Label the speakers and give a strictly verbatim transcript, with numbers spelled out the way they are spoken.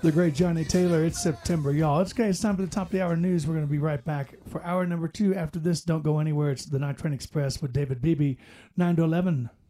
Speaker 1: The great Johnny Taylor. It's September, y'all. It's okay. It's time for the top of the hour news. We're going to be right back for hour number two. After this, don't go anywhere. It's the Night Train Express with David Beebe, nine to eleven.